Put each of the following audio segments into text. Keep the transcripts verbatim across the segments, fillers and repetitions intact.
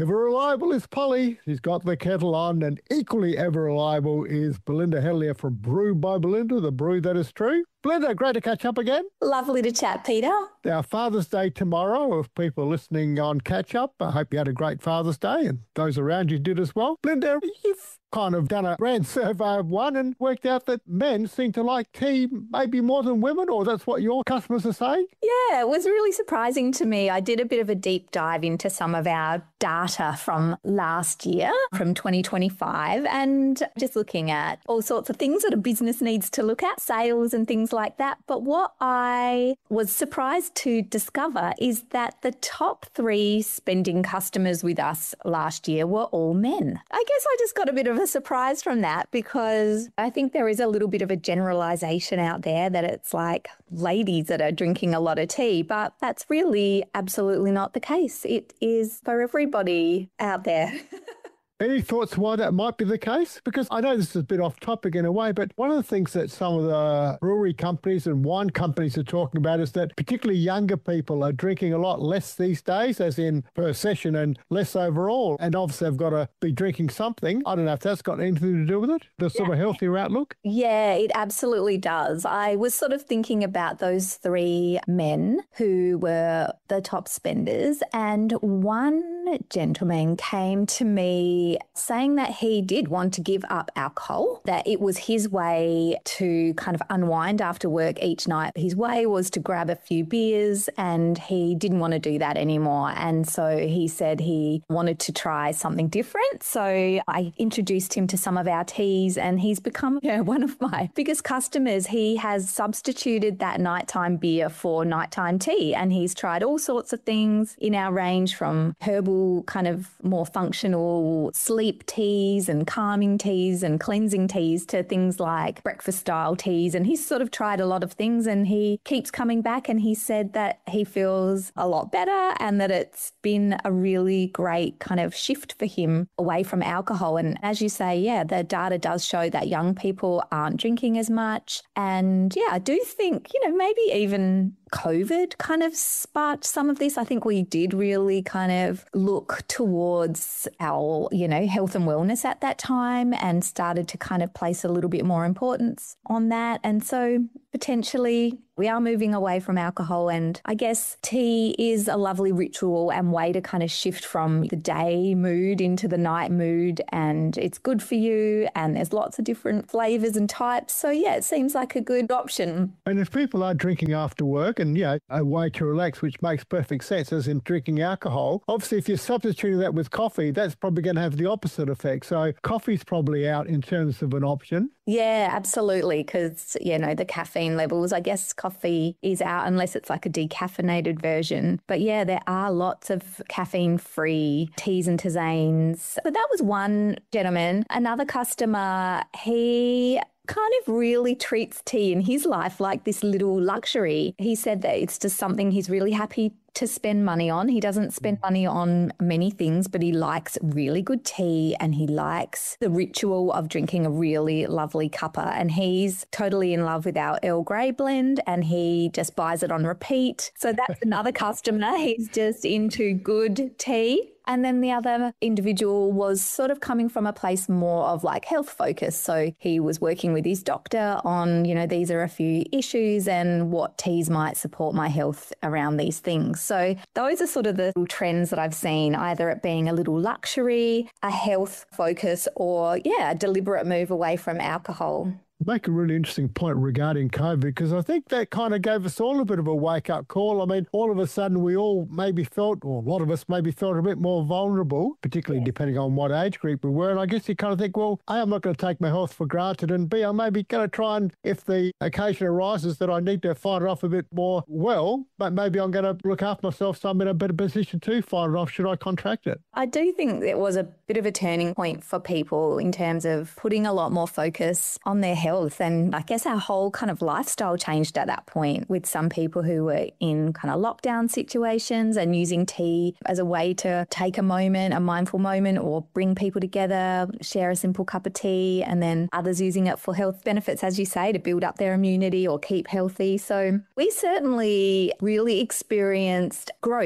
Ever reliable is Polly. She's got the kettle on, and equally ever reliable is Belinda Hellier from Brew by Belinda, the brew that is true. Belinda, great to catch up again. Lovely to chat, Peter. Our Father's Day tomorrow. If people listening on catch up, I hope you had a great Father's Day and those around you did as well. Belinda, you've kind of done a brand survey of one and worked out that men seem to like tea maybe more than women, or that's what your customers are saying? Yeah, it was really surprising to me. I did a bit of a deep dive into some of our data from last year, from twenty twenty-five, and just looking at all sorts of things that a business needs to look at, sales and things like that. But what I was surprised to discover is that the top three spending customers with us last year were all men. I guess I just got a bit of a surprise from that, because I think there is a little bit of a generalization out there that it's like ladies that are drinking a lot of tea, but that's really absolutely not the case. It is for everybody out there. Any thoughts why that might be the case? Because I know this is a bit off topic in a way, but one of the things that some of the brewery companies and wine companies are talking about is that particularly younger people are drinking a lot less these days, as in per session, and less overall. And obviously they've got to be drinking something. I don't know if that's got anything to do with it, the sort yeah. of healthier outlook. Yeah, it absolutely does. I was sort of thinking about those three men who were the top spenders, and one gentleman came to me saying that he did want to give up alcohol, that it was his way to kind of unwind after work each night. His way was to grab a few beers, and he didn't want to do that anymore. And so he said he wanted to try something different. So I introduced him to some of our teas, and he's become you know, one of my biggest customers. He has substituted that nighttime beer for nighttime tea, and he's tried all sorts of things in our range, from herbal kind of more functional sleep teas and calming teas and cleansing teas to things like breakfast style teas. And he's sort of tried a lot of things, and he keeps coming back, and he said that he feels a lot better and that it's been a really great kind of shift for him away from alcohol. And as you say, yeah, the data does show that young people aren't drinking as much. And yeah, I do think, you know, maybe even COVID kind of sparked some of this. I think we did really kind of look towards our, you know, health and wellness at that time, and started to kind of place a little bit more importance on that. And so potentially we are moving away from alcohol, and I guess tea is a lovely ritual and way to kind of shift from the day mood into the night mood, and it's good for you, and there's lots of different flavours and types. So yeah, it seems like a good option. And if people are drinking after work and, you know, a way to relax, which makes perfect sense, as in drinking alcohol, obviously if you're substituting that with coffee, that's probably going to have the opposite effect. So coffee's probably out in terms of an option. Yeah, absolutely, because, you know, the caffeine levels, I guess coffee is out unless it's like a decaffeinated version. But yeah, there are lots of caffeine-free teas and tisanes. But that was one gentleman. Another customer, he kind of really treats tea in his life like this little luxury. He said that it's just something he's really happy to spend money on. He doesn't spend money on many things, but he likes really good tea, and he likes the ritual of drinking a really lovely cuppa. And he's totally in love with our Earl Grey blend, and he just buys it on repeat. So that's another customer. He's just into good tea. And then the other individual was sort of coming from a place more of like health focus. So he was working with his doctor on, you know, these are a few issues and what teas might support my health around these things. So those are sort of the trends that I've seen, either it being a little luxury, a health focus, or, yeah, a deliberate move away from alcohol. Make a really interesting point regarding COVID, because I think that kind of gave us all a bit of a wake-up call. I mean, all of a sudden we all maybe felt, or a lot of us maybe felt a bit more vulnerable, particularly yeah. depending on what age group we were. And I guess you kind of think, well, A, I'm not going to take my health for granted, and B, I'm maybe going to try and, if the occasion arises that I need to fight it off a bit more well, but maybe I'm going to look after myself so I'm in a better position to fight it off should I contract it. I do think it was a bit of a turning point for people in terms of putting a lot more focus on their health. And I guess our whole kind of lifestyle changed at that point, with some people who were in kind of lockdown situations and using tea as a way to take a moment, a mindful moment, or bring people together, share a simple cup of tea, and then others using it for health benefits, as you say, to build up their immunity or keep healthy. So we certainly really experienced growth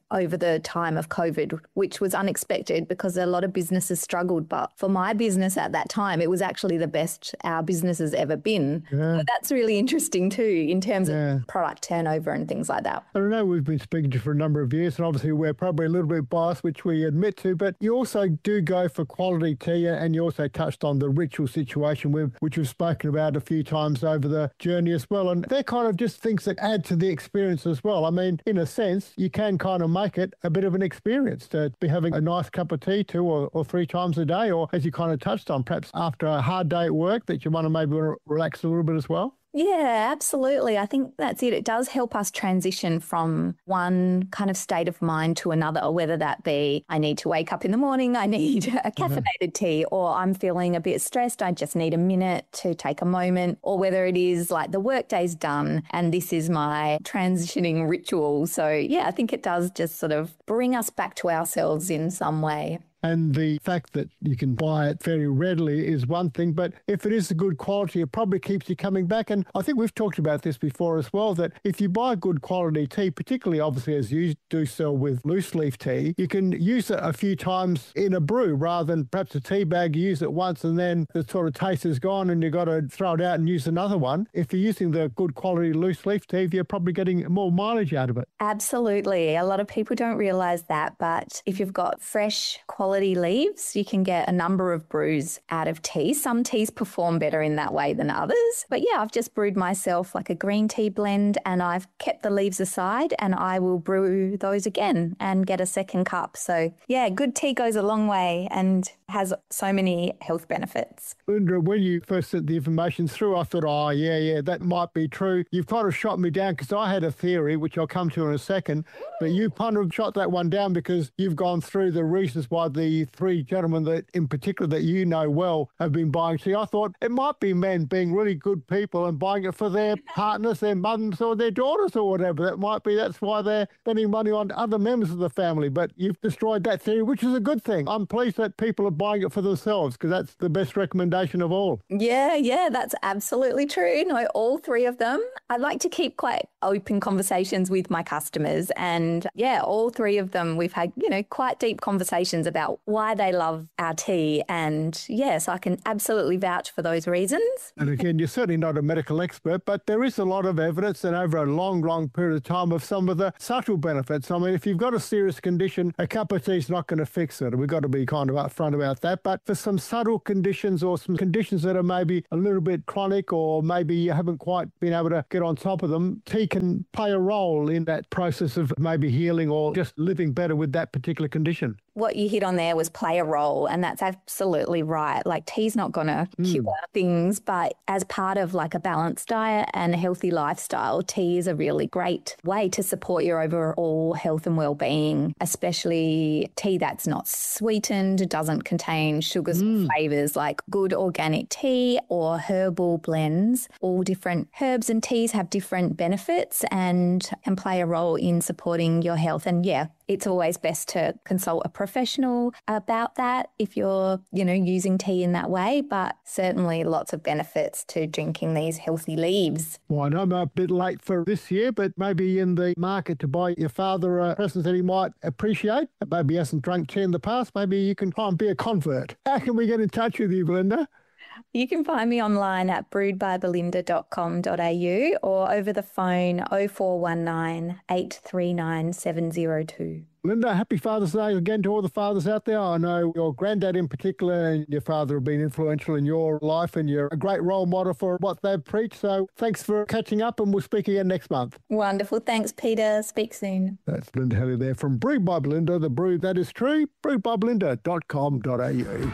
over the time of COVID, which was unexpected because a lot of businesses struggled. But for my business at that time, it was actually the best our business has ever been. Yeah. So that's really interesting too in terms Yeah. of product turnover and things like that. I don't know, we've been speaking to you for a number of years, and obviously we're probably a little bit biased, which we admit to, but you also do go for quality tea, and you also touched on the ritual situation, with, which we've spoken about a few times over the journey as well. And they're kind of just things that add to the experience as well. I mean, in a sense, you can kind of make it a bit of an experience to be having a nice cup of tea two or, or three times a day, or as you kind of touched on, perhaps after a hard day at work that you want to maybe relax a little bit as well. Yeah, absolutely. I think that's it. It does help us transition from one kind of state of mind to another, or whether that be I need to wake up in the morning, I need a caffeinated mm-hmm. tea, or I'm feeling a bit stressed, I just need a minute to take a moment, or whether it is like the workday's done and this is my transitioning ritual. So yeah, I think it does just sort of bring us back to ourselves in some way. And the fact that you can buy it very readily is one thing, but if it is a good quality, it probably keeps you coming back. And I think we've talked about this before as well, that if you buy good quality tea, particularly obviously as you do sell with loose leaf tea, you can use it a few times in a brew rather than perhaps a tea bag, you use it once and then the sort of taste is gone and you've got to throw it out and use another one. If you're using the good quality loose leaf tea, you're probably getting more mileage out of it. Absolutely. A lot of people don't realise that, but if you've got fresh quality leaves, you can get a number of brews out of tea. Some teas perform better in that way than others. But yeah, I've just brewed myself like a green tea blend and I've kept the leaves aside and I will brew those again and get a second cup. So yeah, good tea goes a long way and has so many health benefits. Linda, when you first sent the information through, I thought, oh, yeah, yeah, that might be true. You've kind of shot me down because I had a theory, which I'll come to in a second, but you kind of shot that one down because you've gone through the reasons why the three gentlemen that in particular that you know well have been buying tea. I thought it might be men being really good people and buying it for their partners, their mums or their daughters or whatever. That might be, that's why they're spending money on other members of the family. But you've destroyed that theory, which is a good thing. I'm pleased that people are buying it for themselves because that's the best recommendation of all. Yeah, yeah, that's absolutely true. No, all three of them. I like to keep quite open conversations with my customers. And yeah, all three of them, we've had, you know, quite deep conversations about why they love our tea. And yeah, so I can absolutely vouch for those reasons. And again, you're certainly not a medical expert, but there is a lot of evidence and over a long, long period of time of some of the subtle benefits. I mean, if you've got a serious condition, a cup of tea is not going to fix it. We've got to be kind of upfront about that. But for some subtle conditions or some conditions that are maybe a little bit chronic or maybe you haven't quite been able to get on top of them, tea can play a role in that process of maybe healing or just living better with that particular condition. What you hit on there was play a role, and that's absolutely right. Like tea's not going to mm. cure things, but as part of like a balanced diet and a healthy lifestyle, tea is a really great way to support your overall health and well-being, especially tea that's not sweetened, doesn't contain sugars mm. or flavours, like good organic tea or herbal blends. All different herbs and teas have different benefits and can play a role in supporting your health. And yeah, it's always best to consult a professional about that if you're, you know, using tea in that way, but certainly lots of benefits to drinking these healthy leaves. Well, I know I'm a bit late for this year, but maybe in the market to buy your father a present that he might appreciate. Maybe he hasn't drunk tea in the past. Maybe you can try and be a convert. How can we get in touch with you, Belinda? You can find me online at brewed by belinda dot com dot a u or over the phone oh four one nine, eight three nine, seven oh two. Linda, happy Father's Day again to all the fathers out there. I know your granddad in particular and your father have been influential in your life and you're a great role model for what they've preached. So thanks for catching up and we'll speak again next month. Wonderful. Thanks, Peter. Speak soon. That's Linda Helly there from Brewed by Belinda, the brew that is true, brewed by belinda dot com dot a u.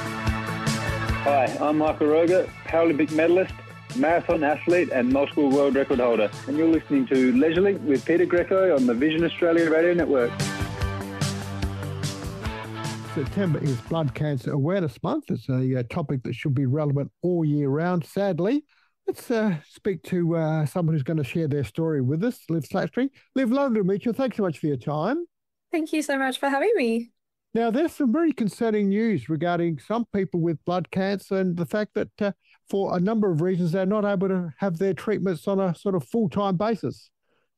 Hi, I'm Michael Roger, Paralympic medalist, marathon athlete and multiple world record holder. And you're listening to Leisurely with Peter Greco on the Vision Australia Radio Network. September is Blood Cancer Awareness Month. It's a uh, topic that should be relevant all year round, sadly. Let's uh, speak to uh, someone who's going to share their story with us, Liv Slattery. Liv, lovely to meet you. Thanks so much for your time. Thank you so much for having me. Now, there's some very concerning news regarding some people with blood cancer and the fact that uh, for a number of reasons, they're not able to have their treatments on a sort of full-time basis.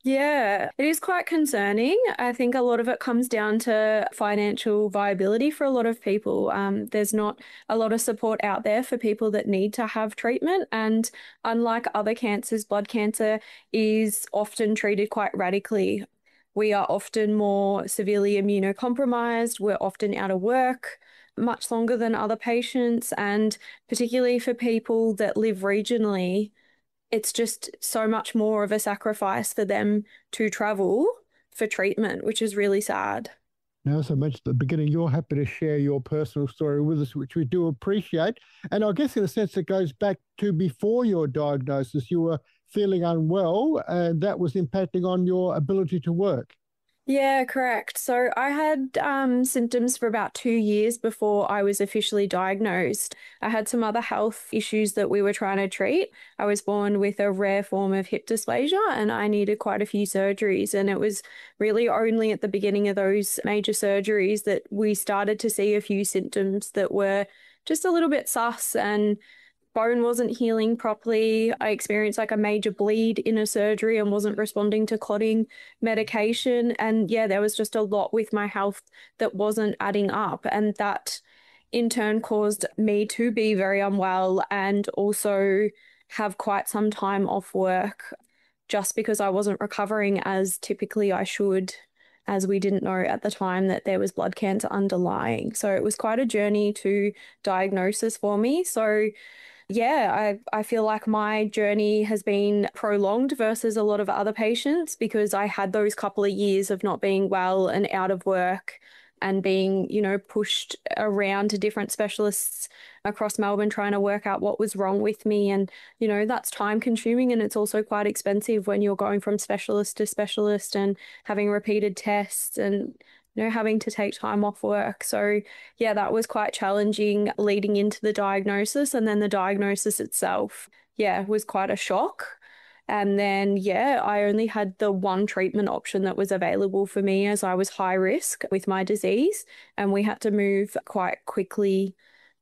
Yeah, it is quite concerning. I think a lot of it comes down to financial viability for a lot of people. Um, there's not a lot of support out there for people that need to have treatment. And unlike other cancers, blood cancer is often treated quite radically. We are often more severely immunocompromised. We're often out of work much longer than other patients. And particularly for people that live regionally, it's just so much more of a sacrifice for them to travel for treatment, which is really sad. Now, as I mentioned at the beginning, you're happy to share your personal story with us, which we do appreciate. And I guess in a sense, it goes back to before your diagnosis. You were feeling unwell, and that was impacting on your ability to work. Yeah, correct. So I had um, symptoms for about two years before I was officially diagnosed. I had some other health issues that we were trying to treat. I was born with a rare form of hip dysplasia and I needed quite a few surgeries. And it was really only at the beginning of those major surgeries that we started to see a few symptoms that were just a little bit sus, and bone wasn't healing properly. I experienced like a major bleed in a surgery and wasn't responding to clotting medication. And yeah, there was just a lot with my health that wasn't adding up. And that in turn caused me to be very unwell and also have quite some time off work just because I wasn't recovering as typically I should, as we didn't know at the time that there was blood cancer underlying. So it was quite a journey to diagnosis for me. So yeah, I, I feel like my journey has been prolonged versus a lot of other patients because I had those couple of years of not being well and out of work and being, you know, pushed around to different specialists across Melbourne trying to work out what was wrong with me. And, you know, that's time consuming and it's also quite expensive when you're going from specialist to specialist and having repeated tests and you know, having to take time off work. So yeah, that was quite challenging leading into the diagnosis. And then the diagnosis itself, yeah, was quite a shock. And then, yeah, I only had the one treatment option that was available for me as I was high risk with my disease. And we had to move quite quickly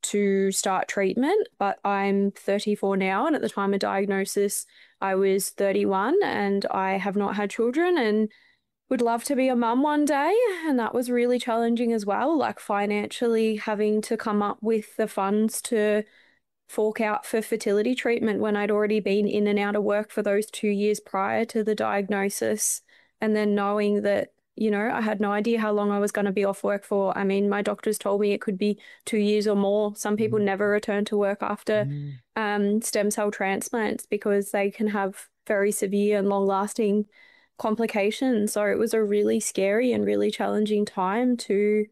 to start treatment. But I'm thirty-four now. And at the time of diagnosis, I was thirty-one and I have not had children. And would love to be a mum one day. And that was really challenging as well, like financially having to come up with the funds to fork out for fertility treatment when I'd already been in and out of work for those two years prior to the diagnosis. And then knowing that, you know, I had no idea how long I was going to be off work for. I mean, my doctors told me it could be two years or more. Some people mm. never return to work after mm. um, stem cell transplants because they can have very severe and long lasting complications. So it was a really scary and really challenging time to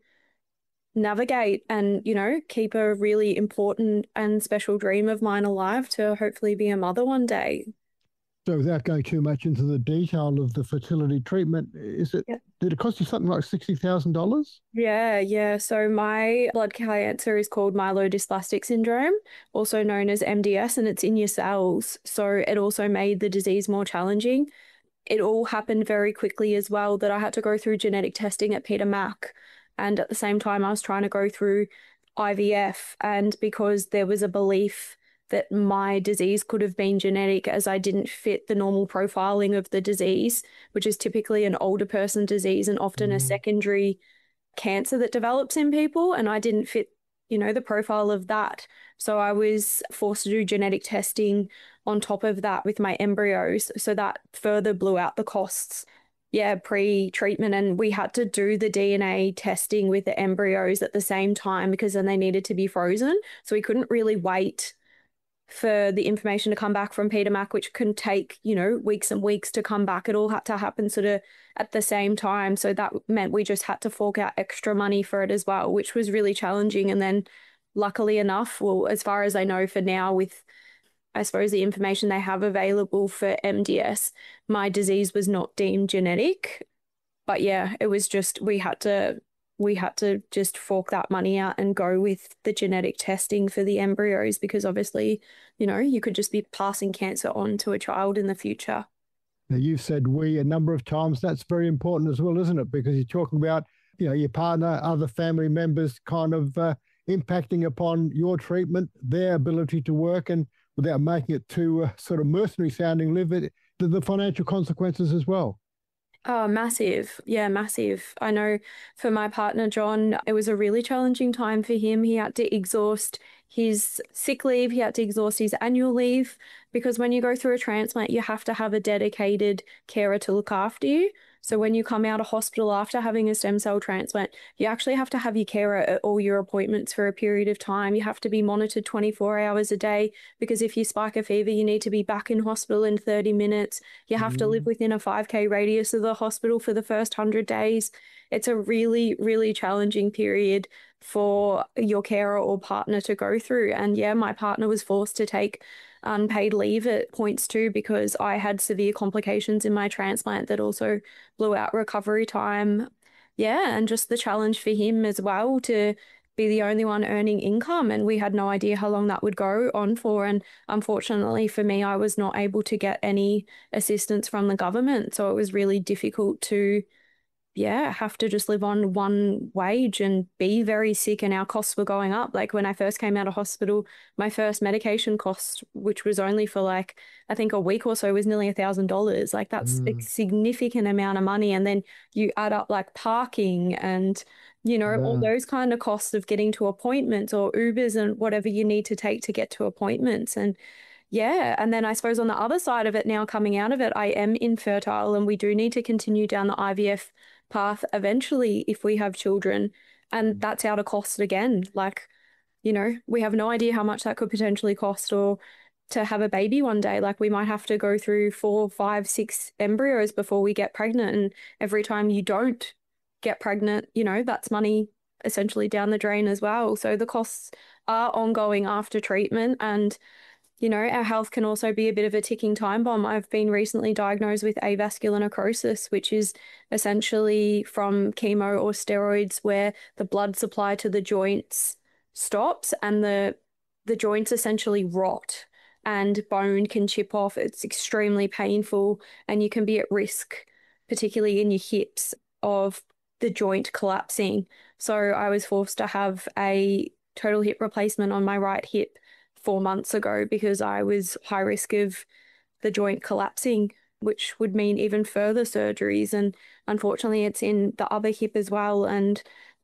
navigate and, you know, keep a really important and special dream of mine alive to hopefully be a mother one day. So without going too much into the detail of the fertility treatment, is it, yeah. did it cost you something like sixty thousand dollars? Yeah, yeah. So my blood cancer is called myelodysplastic syndrome, also known as M D S, and it's in your cells. So it also made the disease more challenging. It all happened very quickly as well that I had to go through genetic testing at Peter Mac. And at the same time, I was trying to go through I V F. And because there was a belief that my disease could have been genetic as I didn't fit the normal profiling of the disease, which is typically an older person disease and often mm. a secondary cancer that develops in people. And I didn't fit, you know, the profile of that. So I was forced to do genetic testing on top of that with my embryos. So that further blew out the costs, yeah, pre-treatment. And we had to do the D N A testing with the embryos at the same time because then they needed to be frozen. So we couldn't really wait for the information to come back from Peter Mac, which can take, you know, weeks and weeks to come back. It all had to happen sort of at the same time. So that meant we just had to fork out extra money for it as well, which was really challenging. And then luckily enough, well, as far as I know for now, with I suppose the information they have available for M D S, my disease was not deemed genetic. But yeah, it was just, we had to, we had to just fork that money out and go with the genetic testing for the embryos because obviously, you know, you could just be passing cancer on to a child in the future. Now, you've said we a number of times. That's very important as well, isn't it? Because you're talking about, you know, your partner, other family members kind of uh, impacting upon your treatment, their ability to work, and without making it too uh, sort of mercenary sounding, live it, the, the financial consequences as well? Oh, massive. Yeah, massive. I know for my partner, John, it was a really challenging time for him. He had to exhaust his sick leave, he had to exhaust his annual leave, because when you go through a transplant, you have to have a dedicated carer to look after you. So when you come out of hospital after having a stem cell transplant, you actually have to have your carer at all your appointments for a period of time. You have to be monitored twenty-four hours a day, because if you spike a fever, you need to be back in hospital in thirty minutes. You have mm. to live within a five K radius of the hospital for the first one hundred days. It's a really, really challenging period for your carer or partner to go through. And yeah, my partner was forced to take unpaid leave at points too, because I had severe complications in my transplant that also blew out recovery time. Yeah, and just the challenge for him as well to be the only one earning income, and we had no idea how long that would go on for. And unfortunately for me, I was not able to get any assistance from the government, so it was really difficult to yeah, have to just live on one wage and be very sick, and our costs were going up. Like when I first came out of hospital, my first medication cost, which was only for like, I think a week or so, was nearly a thousand dollars. Like that's mm. a significant amount of money. And then you add up like parking and, you know, yeah. all those kind of costs of getting to appointments or Ubers and whatever you need to take to get to appointments. And yeah, and then I suppose on the other side of it now, coming out of it, I am infertile, and we do need to continue down the I V F path eventually if we have children, and that's out of cost again. Like, you know, we have no idea how much that could potentially cost, or to have a baby one day. Like we might have to go through four, five, six embryos before we get pregnant, and every time you don't get pregnant, you know, that's money essentially down the drain as well. So the costs are ongoing after treatment, and you know, our health can also be a bit of a ticking time bomb. I've been recently diagnosed with avascular necrosis, which is essentially from chemo or steroids where the blood supply to the joints stops and the the joints essentially rot and bone can chip off. It's extremely painful, and you can be at risk, particularly in your hips, of the joint collapsing. So I was forced to have a total hip replacement on my right hip four months ago because I was high risk of the joint collapsing, which would mean even further surgeries. And unfortunately, it's in the other hip as well. And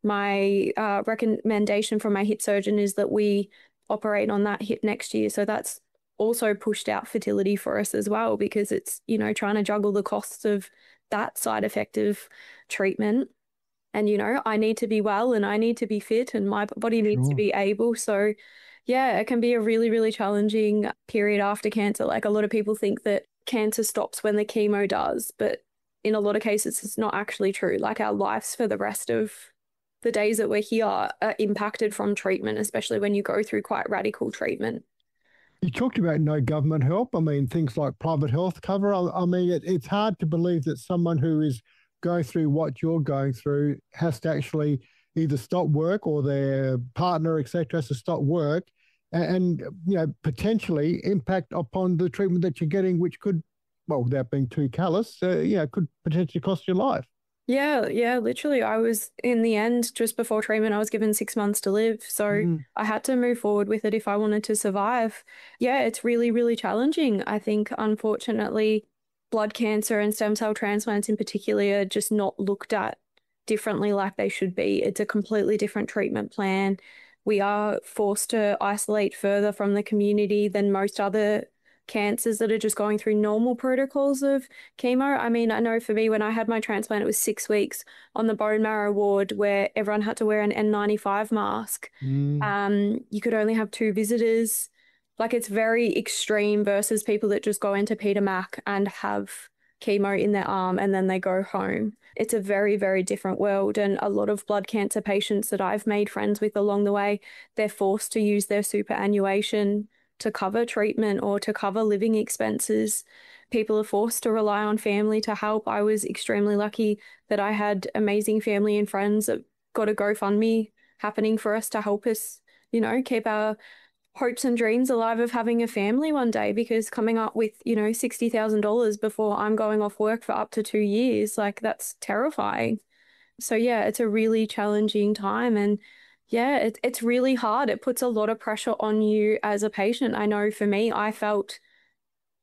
my uh, recommendation from my hip surgeon is that we operate on that hip next year. So that's also pushed out fertility for us as well, because it's, you know, trying to juggle the costs of that side effect of treatment. And, you know, I need to be well and I need to be fit and my body needs sure. to be able. So yeah, it can be a really, really challenging period after cancer. Like a lot of people think that cancer stops when the chemo does, but in a lot of cases, it's not actually true. Like our lives for the rest of the days that we're here are impacted from treatment, especially when you go through quite radical treatment. You talked about no government help. I mean, things like private health cover. I, I mean, it, it's hard to believe that someone who is going through what you're going through has to actually either stop work or their partner, et cetera, has to stop work and, you know, potentially impact upon the treatment that you're getting, which could, well, without being too callous, uh, you know, could potentially cost your life. Yeah, yeah, literally. I was, in the end, just before treatment, I was given six months to live. So mm. I had to move forward with it if I wanted to survive. Yeah, it's really, really challenging. I think, unfortunately, blood cancer and stem cell transplants in particular are just not looked at differently like they should be. It's a completely different treatment plan. We are forced to isolate further from the community than most other cancers that are just going through normal protocols of chemo. I mean, I know for me, when I had my transplant, it was six weeks on the bone marrow ward where everyone had to wear an N ninety-five mask. Mm. Um, you could only have two visitors. Like, it's very extreme versus people that just go into Peter Mac and have chemo in their arm and then they go home. It's a very, very different world. And a lot of blood cancer patients that I've made friends with along the way, they're forced to use their superannuation to cover treatment or to cover living expenses. People are forced to rely on family to help. I was extremely lucky that I had amazing family and friends that got a GoFundMe happening for us to help us, you know, keep our hopes and dreams alive of having a family one day, because coming up with, you know, sixty thousand dollars before I'm going off work for up to two years, like, that's terrifying. So yeah, it's a really challenging time. And yeah, it, it's really hard. It puts a lot of pressure on you as a patient. I know for me, I felt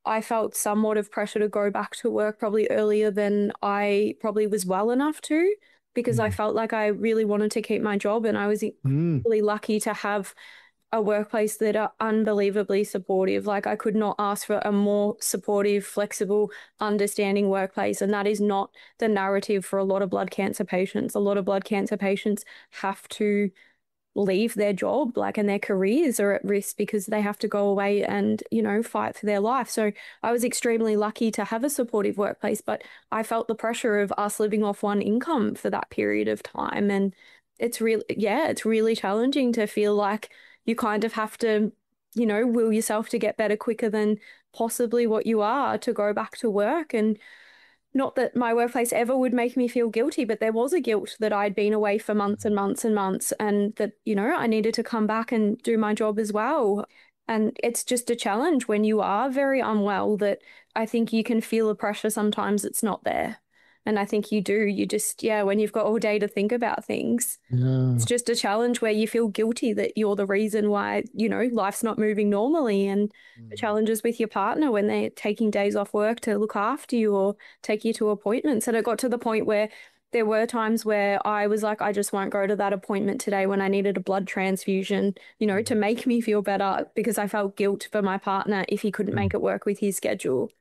I felt somewhat of pressure to go back to work probably earlier than I probably was well enough to, because mm. I felt like I really wanted to keep my job, and I was mm. really lucky to have a workplace that are unbelievably supportive. Like, I could not ask for a more supportive, flexible, understanding workplace. And that is not the narrative for a lot of blood cancer patients. A lot of blood cancer patients have to leave their job, like, and their careers are at risk because they have to go away and, you know, fight for their life. So I was extremely lucky to have a supportive workplace, but I felt the pressure of us living off one income for that period of time. And it's really, yeah, it's really challenging to feel like you kind of have to, you know, will yourself to get better quicker than possibly what you are to go back to work. And not that my workplace ever would make me feel guilty, but there was a guilt that I'd been away for months and months and months, and that, you know, I needed to come back and do my job as well. And it's just a challenge when you are very unwell, that I think you can feel the pressure sometimes it's not there. And I think you do. You just, yeah, when you've got all day to think about things, yeah. It's just a challenge where you feel guilty that you're the reason why, you know, life's not moving normally. And mm. the challenges with your partner when they're taking days off work to look after you or take you to appointments. And it got to the point where there were times where I was like, I just won't go to that appointment today when I needed a blood transfusion, you know, to make me feel better, because I felt guilt for my partner if he couldn't mm. make it work with his schedule.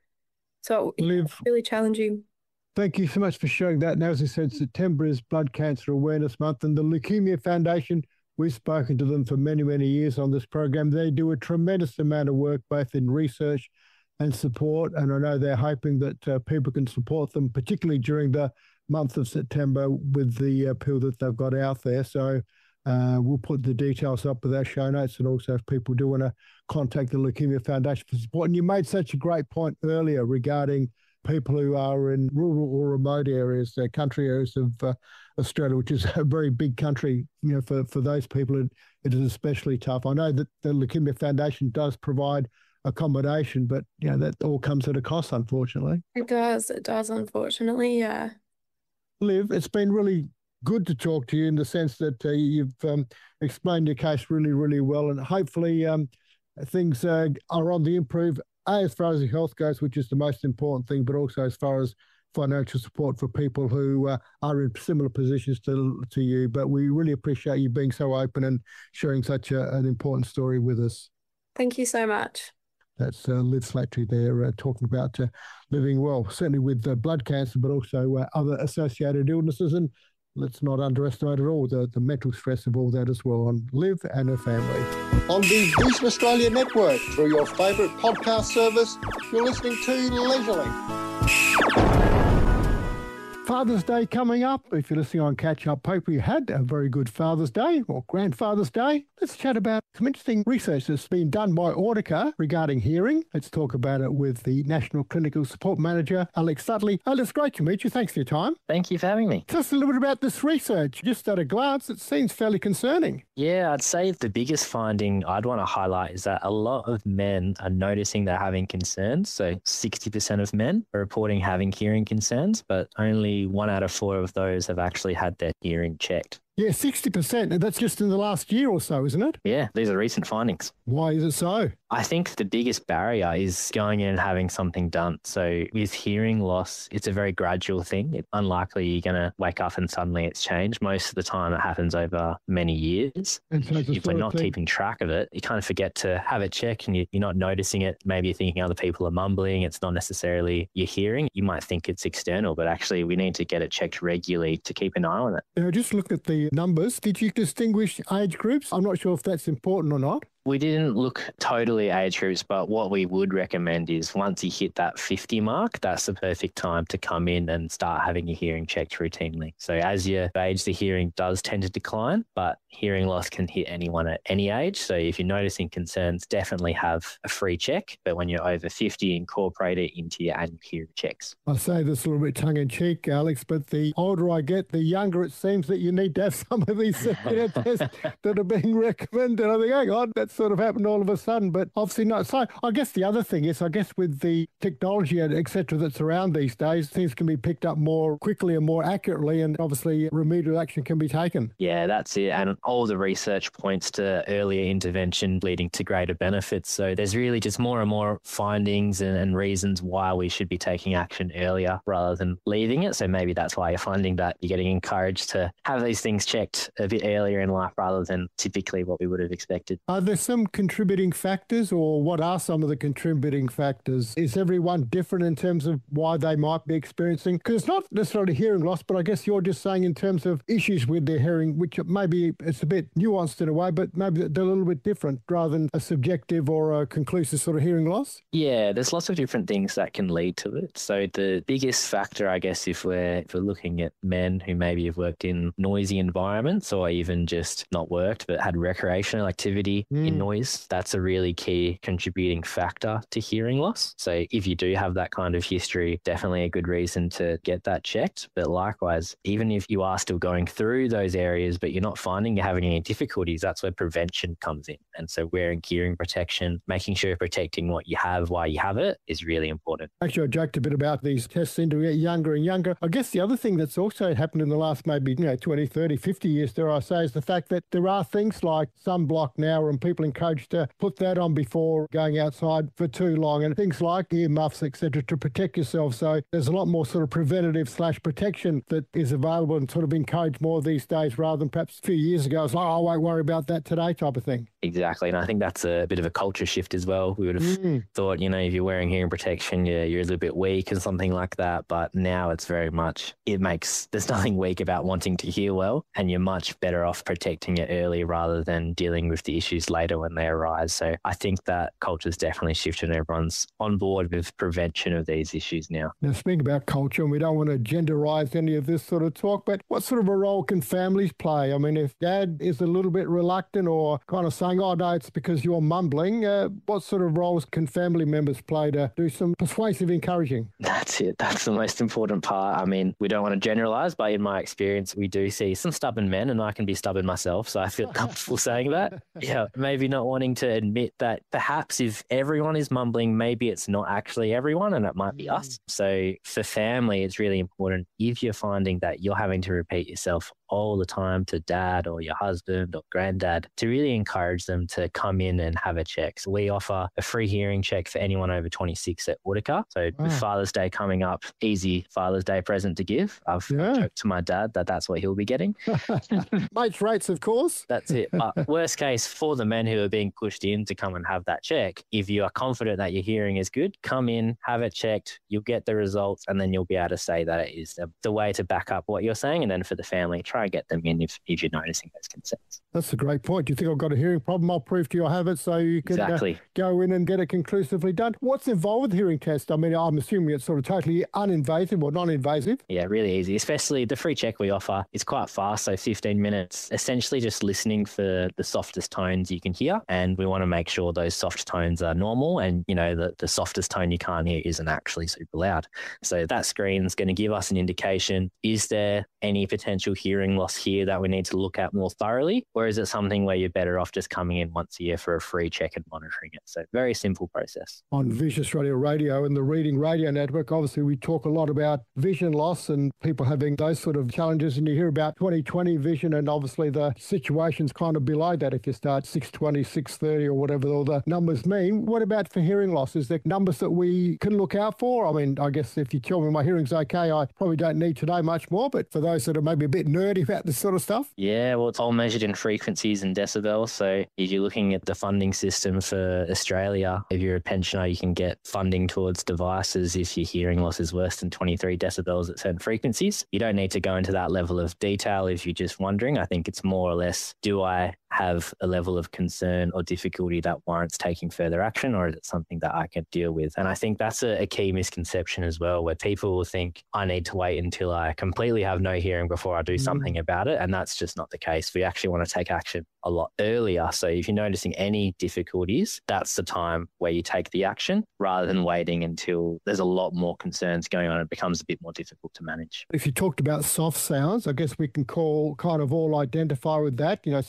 So Liv, it's really challenging. Thank you so much for sharing that. Now, as I said, September is Blood Cancer Awareness Month, and the Leukemia Foundation, we've spoken to them for many, many years on this program. They do a tremendous amount of work, both in research and support, and I know they're hoping that uh, people can support them, particularly during the month of September with the appeal that they've got out there. So uh, we'll put the details up with our show notes, and also if people do want to contact the Leukemia Foundation for support. And you made such a great point earlier regarding people who are in rural or remote areas, uh, country areas of uh, Australia, which is a very big country. You know, for, for those people, it, it is especially tough. I know that the Leukemia Foundation does provide accommodation, but, you know, that all comes at a cost, unfortunately. It does. It does, unfortunately, yeah. Liv, it's been really good to talk to you in the sense that uh, you've um, explained your case really, really well, and hopefully um, things uh, are on the improve. A, as far as the health goes, which is the most important thing, but also as far as financial support for people who uh, are in similar positions to to you. But we really appreciate you being so open and sharing such a, an important story with us. Thank you so much. That's uh, Liv Slattery there uh, talking about uh, living well, certainly with uh, blood cancer, but also uh, other associated illnesses. And let's not underestimate at all the, the mental stress of all that as well on Liv and her family. On the Vision Australia Network, through your favourite podcast service, you're listening to Leisurely. Father's Day coming up. If you're listening on Catch Up, hope you had a very good Father's Day or Grandfather's Day. Let's chat about some interesting research that's been done by Audica regarding hearing. Let's talk about it with the National Clinical Support Manager, Alex Suttley. Alex, great to meet you. Thanks for your time. Thank you for having me. Tell us a little bit about this research. Just at a glance, it seems fairly concerning. Yeah, I'd say the biggest finding I'd want to highlight is that a lot of men are noticing they're having concerns. So sixty percent of men are reporting having hearing concerns, but only one out of four of those have actually had their hearing checked. Yeah, sixty percent. And that's just in the last year or so, isn't it? Yeah, these are recent findings. Why is it so? I think the biggest barrier is going in and having something done. So with hearing loss, it's a very gradual thing. It's unlikely you're going to wake up and suddenly it's changed. Most of the time it happens over many years. And so if we're not keeping track of it, you kind of forget to have it checked and you're not noticing it. Maybe you're thinking other people are mumbling. It's not necessarily your hearing. You might think it's external, but actually we need to get it checked regularly to keep an eye on it. Now, just look at the numbers. Did you distinguish age groups? I'm not sure if that's important or not. We didn't look totally age groups, but what we would recommend is once you hit that fifty mark, that's the perfect time to come in and start having your hearing checked routinely. So as you age, the hearing does tend to decline, but hearing loss can hit anyone at any age. So if you're noticing concerns, definitely have a free check. But when you're over fifty, incorporate it into your annual hearing checks. I say this a little bit tongue-in-cheek, Alex, but the older I get, the younger it seems that you need to have some of these you know, tests that are being recommended. I think, hang on, that's that sort of happened all of a sudden, but obviously not. So I guess the other thing is, I guess with the technology and et cetera that's around these days, things can be picked up more quickly and more accurately, and obviously remedial action can be taken. Yeah, that's it. And all the research points to earlier intervention leading to greater benefits. So there's really just more and more findings and, and reasons why we should be taking action earlier rather than leaving it. So maybe that's why you're finding that you're getting encouraged to have these things checked a bit earlier in life rather than typically what we would have expected. Are there some contributing factors, or what are some of the contributing factors? Is everyone different in terms of why they might be experiencing? Because it's not necessarily hearing loss, but I guess you're just saying in terms of issues with their hearing, which maybe it's a bit nuanced in a way, but maybe they're a little bit different rather than a subjective or a conclusive sort of hearing loss? Yeah, there's lots of different things that can lead to it. So the biggest factor, I guess, if we're, if we're looking at men who maybe have worked in noisy environments or even just not worked but had recreational activity mm. in noise, that's a really key contributing factor to hearing loss. So if you do have that kind of history, definitely a good reason to get that checked. But likewise, even if you are still going through those areas but you're not finding you're having any difficulties, that's where prevention comes in. And so wearing hearing protection, making sure you're protecting what you have while you have it is really important. Actually, I joked a bit about these tests seem to get younger and younger. I guess the other thing that's also happened in the last maybe, you know, twenty, thirty, fifty years, dare I say, is the fact that there are things like sunblock now and people encouraged to put that on before going outside for too long, and things like ear muffs, et cetera, to protect yourself. So there's a lot more sort of preventative slash protection that is available and sort of encouraged more these days rather than perhaps a few years ago. It's like, oh, I won't worry about that today type of thing. Exactly. And I think that's a bit of a culture shift as well. We would have mm. thought, you know, if you're wearing hearing protection, yeah, you're a little bit weak and something like that. But now it's very much, it makes, there's nothing weak about wanting to hear well, and you're much better off protecting it early rather than dealing with the issues later when they arise. So I think that culture's definitely shifted and everyone's on board with prevention of these issues now. Now, speaking about culture, and we don't want to genderize any of this sort of talk, but what sort of a role can families play? I mean, if dad is a little bit reluctant or kind of saying, oh, no, it's because you're mumbling, uh, what sort of roles can family members play to do some persuasive encouraging? That's it. That's the most important part. I mean, we don't want to generalize, but in my experience, we do see some stubborn men, and I can be stubborn myself, so I feel comfortable saying that. Yeah, maybe not wanting to admit that perhaps if everyone is mumbling, maybe it's not actually everyone and it might be us. So for family, it's really important if you're finding that you're having to repeat yourself all the time to dad or your husband or granddad, to really encourage them to come in and have a check. So we offer a free hearing check for anyone over twenty-six at Woodacre. So wow. With Father's Day coming up, easy Father's Day present to give. I've yeah. joked to my dad that that's what he'll be getting. Mates rates, of course. That's it. But worst case, for the men who are being pushed in to come and have that check, if you are confident that your hearing is good, come in, have it checked, you'll get the results, and then you'll be able to say that it is the, the way to back up what you're saying. And then for the family, try and get them in if, if you're noticing those concerns. That's a great point. You think I've got a hearing problem? I'll prove to you I have it, so you can exactly. uh, go in and get it conclusively done. What's involved with the hearing test? I mean, I'm assuming it's sort of totally uninvasive or non-invasive. Yeah, really easy, especially the free check we offer. It's quite fast, so fifteen minutes, essentially just listening for the softest tones you can hear. And we want to make sure those soft tones are normal, and, you know, the, the softest tone you can't hear isn't actually super loud. So that screen's going to give us an indication, is there any potential hearing loss here that we need to look at more thoroughly? Or is it something where you're better off just coming in once a year for a free check and monitoring it? So very simple process. On Vision Australia Radio and the Reading Radio Network, obviously we talk a lot about vision loss and people having those sort of challenges, and you hear about twenty twenty vision, and obviously the situation's kind of below that if you start six twenty, six thirty or whatever all the numbers mean. What about for hearing loss? Is there numbers that we can look out for? I mean, I guess if you tell me my hearing's okay, I probably don't need to know much more, but for those that are maybe a bit nerdy about this sort of stuff? Yeah, well, it's all measured in frequencies and decibels. So if you're looking at the funding system for Australia, if you're a pensioner, you can get funding towards devices if your hearing loss is worse than twenty-three decibels at certain frequencies. You don't need to go into that level of detail if you're just wondering. I think it's more or less, do I have a level of concern or difficulty that warrants taking further action, or is it something that I can deal with? And I think that's a, a key misconception as well, where people will think I need to wait until I completely have no hearing before I do mm. something about it. And that's just not the case. We actually want to take action a lot earlier. So if you're noticing any difficulties, that's the time where you take the action rather than waiting until there's a lot more concerns going on. It becomes a bit more difficult to manage. If you talked about soft sounds, I guess we can call kind of all identify with that. You know, something's loud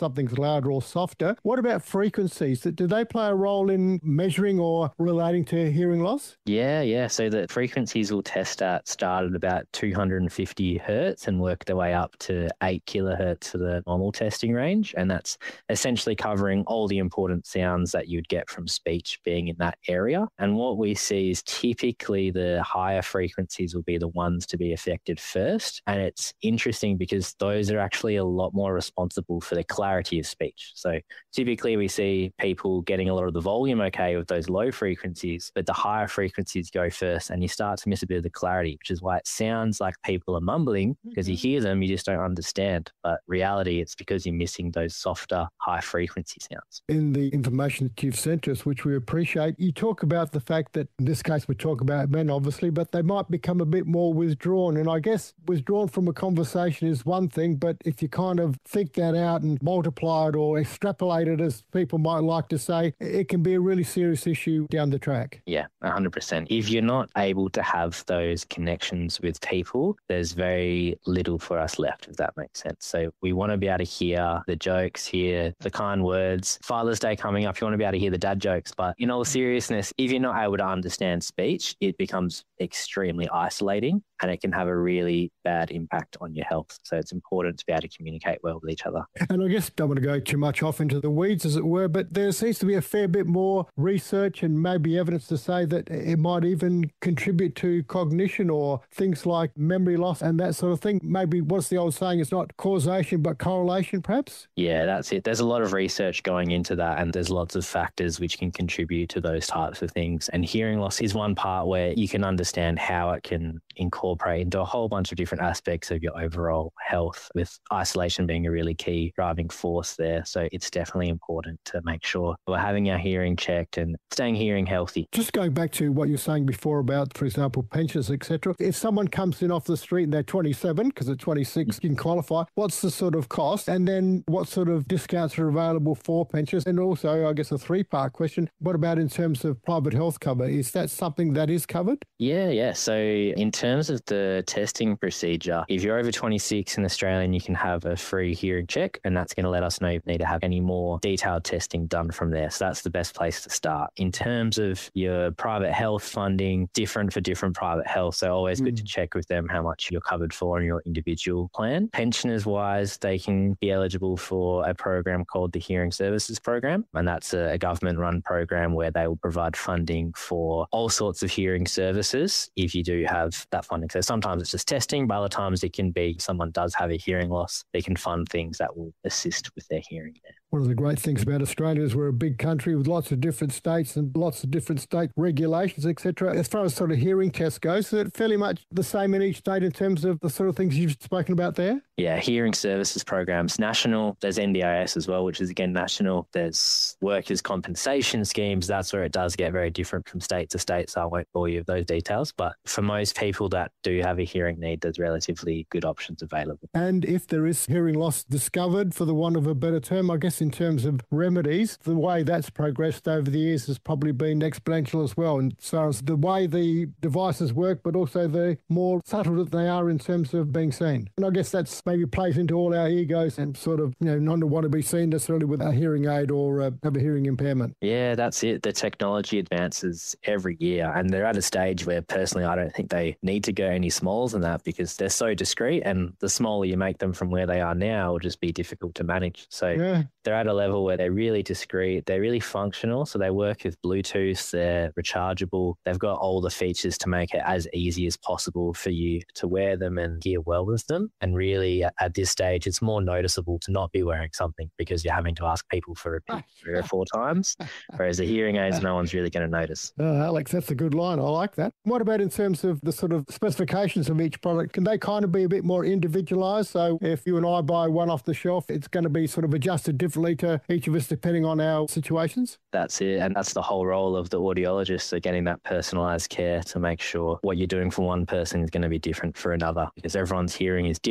harder or softer. What about frequencies? Do they play a role in measuring or relating to hearing loss? Yeah, yeah. So the frequencies we'll test at start at about two hundred fifty hertz and work their way up to eight kilohertz for the normal testing range. And that's essentially covering all the important sounds that you'd get from speech being in that area. And what we see is typically the higher frequencies will be the ones to be affected first. And it's interesting because those are actually a lot more responsible for the clarity of speech. So typically we see people getting a lot of the volume okay with those low frequencies, but the higher frequencies go first and you start to miss a bit of the clarity, which is why it sounds like people are mumbling because you hear them, you just don't understand. But reality, it's because you're missing those softer, high frequency sounds. In the information that you've sent us, which we appreciate, you talk about the fact that in this case we talk about men, obviously, but they might become a bit more withdrawn. And I guess withdrawn from a conversation is one thing, but if you kind of think that out and multiply it or extrapolate it, as people might like to say, it can be a really serious issue down the track. Yeah, one hundred percent. If you're not able to have those connections with people, there's very little for us left, if that makes sense. So we want to be able to hear the jokes, hear the kind words. Father's Day coming up, you want to be able to hear the dad jokes. But in all seriousness, if you're not able to understand speech, it becomes extremely isolating and it can have a really bad impact on your health. So it's important to be able to communicate well with each other. And I guess don't want to go too much off into the weeds, as it were, but there seems to be a fair bit more research and maybe evidence to say that it might even contribute to cognition or things like memory loss and that sort of thing. Maybe what's the old saying? It's not causation, but correlation, perhaps? Yeah, that's it. There's a lot of research going into that, and there's lots of factors which can contribute to those types of things. And hearing loss is one part where you can understand how it can incorporate into a whole bunch of different aspects of your overall health, with isolation being a really key driving force there. So it's definitely important to make sure we're having our hearing checked and staying hearing healthy. Just going back to what you were saying before about, for example, pensions, et cetera. If someone comes in off the street and they're twenty-seven, because at twenty-six you can qualify, what's the sort of cost? And then what sort of discounts are available for pensions? And also, I guess, a three-part question, what about in terms of private health cover? Is that something that is covered? Yeah, yeah. So in terms of the testing procedure, if you're over twenty-six in Australia, you can have a free hearing check, and that's going to let us know if you need to have any more detailed testing done from there. So that's the best place to start. In terms of your private health funding, different for different private health. So always mm. good to check with them how much you're covered for in your individual plan. Pensioners wise, they can be eligible for a program called the Hearing Services Program. And that's a, a government run program where they will provide funding for all sorts of hearing services if you do have that funding. So sometimes it's just testing, but other times it can be someone does have a hearing loss. They can fund things that will assist with their hearing there. One of the great things about Australia is we're a big country with lots of different states and lots of different state regulations, et cetera. As far as sort of hearing tests goes, is it fairly much the same in each state in terms of the sort of things you've spoken about there? Yeah, hearing services programs, national. There's N D I S as well, which is again national. There's workers' compensation schemes. That's where it does get very different from state to state. So I won't bore you with those details. But for most people that do have a hearing need, there's relatively good options available. And if there is hearing loss discovered, for the want of a better term, I guess in terms of remedies, the way that's progressed over the years has probably been exponential as well. And so as the way the devices work, but also the more subtle that they are in terms of being seen. And I guess that's maybe plays into all our egos and sort of, you know, not to want to be seen necessarily with a hearing aid or uh, have a hearing impairment. Yeah, that's it. The technology advances every year, and they're at a stage where personally I don't think they need to go any smaller than that because they're so discreet, and the smaller you make them from where they are now will just be difficult to manage. So yeah. They're at a level where they're really discreet, they're really functional. So they work with Bluetooth, they're rechargeable. They've got all the features to make it as easy as possible for you to wear them and hear well with them. And really at this stage, it's more noticeable to not be wearing something because you're having to ask people for a pic three or four times. Whereas the hearing aids, no one's really going to notice. Oh, Alex, that's a good line. I like that. What about in terms of the sort of specifications of each product? Can they kind of be a bit more individualized? So if you and I buy one off the shelf, it's going to be sort of adjusted differently to each of us depending on our situations? That's it. And that's the whole role of the audiologist. So getting that personalized care to make sure what you're doing for one person is going to be different for another, because everyone's hearing is different. Every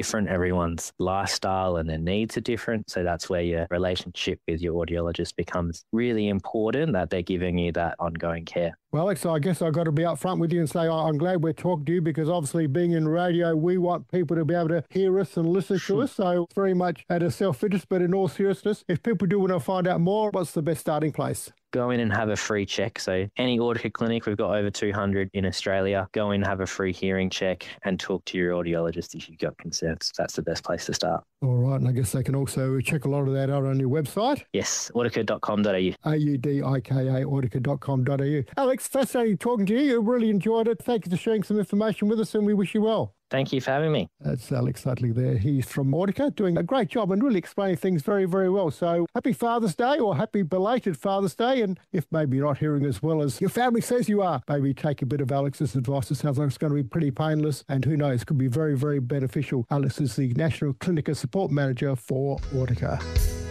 everyone's lifestyle and their needs are different. So that's where your relationship with your audiologist becomes really important, that they're giving you that ongoing care. Well, Alex, I guess I've got to be upfront with you and say I'm glad we're talking to you, because obviously being in radio, we want people to be able to hear us and listen to us. So very much out of self-interest, but in all seriousness, if people do want to find out more, what's the best starting place? Go in and have a free check. So any Audica clinic, we've got over two hundred in Australia. Go in, have a free hearing check and talk to your audiologist if you've got concerns. That's the best place to start. All right. And I guess they can also check a lot of that out on your website. Yes, audica dot com dot a u. A U D I K A, audica dot com dot a u. Alex, fascinating talking to you. I really enjoyed it. Thank you for sharing some information with us, and we wish you well. Thank you for having me. That's Alex Utley there. He's from Audica, doing a great job and really explaining things very, very well. So happy Father's Day, or happy belated Father's Day. And if maybe you're not hearing as well as your family says you are, maybe take a bit of Alex's advice. It sounds like it's going to be pretty painless, and who knows, could be very, very beneficial. Alex is the National Clinical Support Manager for Audica.